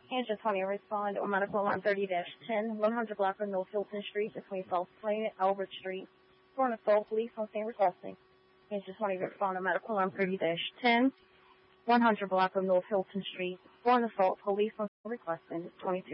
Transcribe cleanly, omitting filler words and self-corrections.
Engine 20, respond on medical line 30-10, 100 block of North Hilton Street between Falls Plain and Albert Street. For an assault, police on scene requesting. Engine 20, respond on medical line 30-10, 100 block of North Hilton Street. For an assault, police on scene requesting. 22.